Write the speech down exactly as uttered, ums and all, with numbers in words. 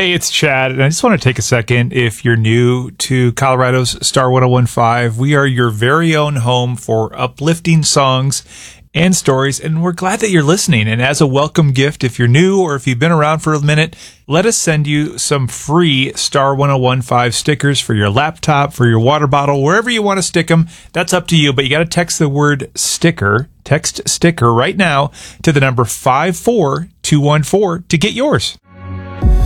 Hey, it's Chad, and I just want to take a second. If you're new to Colorado's Star one oh one point five, we are your very own home for uplifting songs and stories, and we're glad that you're listening. And as a welcome gift, if you're new or if you've been around for a minute, let us send you some free Star one oh one point five stickers for your laptop, for your water bottle, wherever you want to stick them. That's up to you, but you got to text the word sticker, text sticker right now to the number five four two one four to get yours.